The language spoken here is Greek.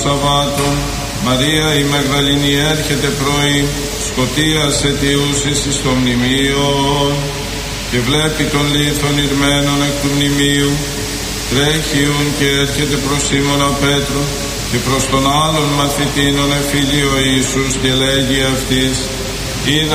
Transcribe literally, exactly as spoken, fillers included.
Σαββάτων, Μαρία η Μαγδαληνή έρχεται πρωί, σκοτίας αιτιούσης εις το μνημείο, και βλέπει τον λίθον ηρμένον εκ του μνημείου, τρέχιον και έρχεται προς Σίμωνα Πέτρο και προς τον άλλον μαθητήνων εφήλιο Ιησούς, και λέγει αυτής: είδα